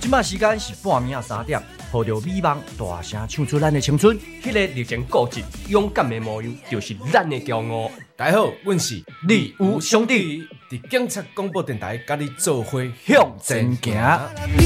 即摆时间是半暝3点，抱着美梦大声唱出咱的青春。 迄个热情固执、勇敢的模样，就是咱的骄傲。 大家好，阮是李吴兄弟， 伫警察广播电台，甲你做伙向前行。